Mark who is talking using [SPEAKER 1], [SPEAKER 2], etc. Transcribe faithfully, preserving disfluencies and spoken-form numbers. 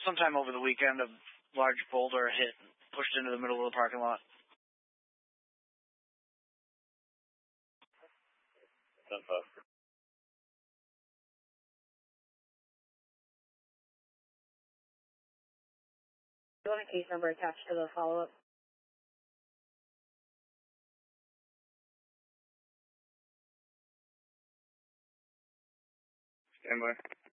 [SPEAKER 1] sometime over the weekend, a large boulder hit, pushed into the middle of the parking lot.
[SPEAKER 2] ten five.
[SPEAKER 3] Do you want a case number attached to the follow-up?
[SPEAKER 2] Stand by.